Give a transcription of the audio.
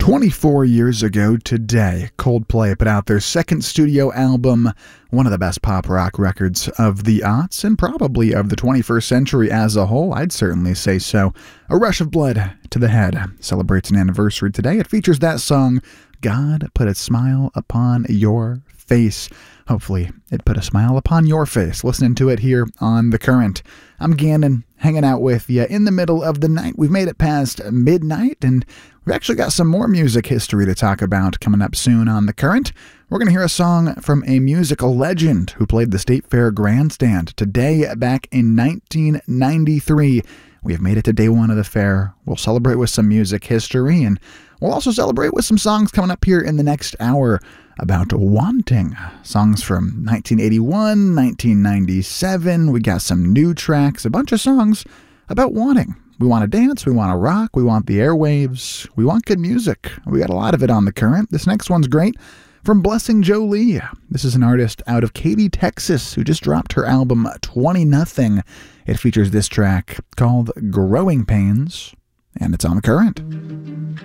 24 years ago today, Coldplay put out their second studio album, one of the best pop rock records of the aughts and probably of the 21st century as a whole. I'd certainly say so. A Rush of Blood to the Head celebrates an anniversary today. It features that song, God Put a Smile Upon Your Face. Hopefully, it put a smile upon your face listening to it here on The Current. I'm Gannon, hanging out with you in the middle of the night. We've made it past midnight, and we've actually got some more music history to talk about coming up soon on The Current. We're going to hear a song from a musical legend who played the State Fair Grandstand today back in 1993. We have made it to day one of the fair. We'll celebrate with some music history, and we'll also celebrate with some songs coming up here in the next hour about wanting. Songs from 1981, 1997. We got some new tracks, a bunch of songs about wanting. We want to dance, we want to rock, we want the airwaves, we want good music. We got a lot of it on The Current. This next one's great. From Blessing Jolie. This is an artist out of Katy, Texas, who just dropped her album 20 Nothing. It features this track called Growing Pains, and it's on The Current.